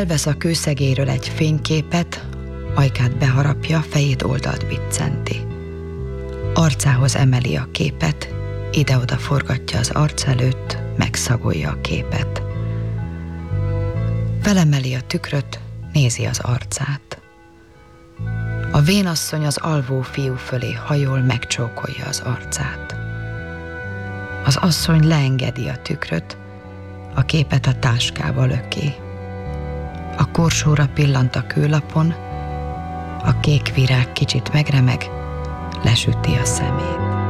Elvesz a kőszegéről egy fényképet, ajkát beharapja, fejét oldalt biccenti. Arcához emeli a képet, ide-oda forgatja az arc előtt, megszagolja a képet. Felemeli a tükröt, nézi az arcát. A vénasszony az alvó fiú fölé hajol, megcsókolja az arcát. Az asszony leengedi a tükröt, a képet a táskába löki. A korsóra pillant a kőlapon, a kék virág kicsit megremeg, lesüti a szemét.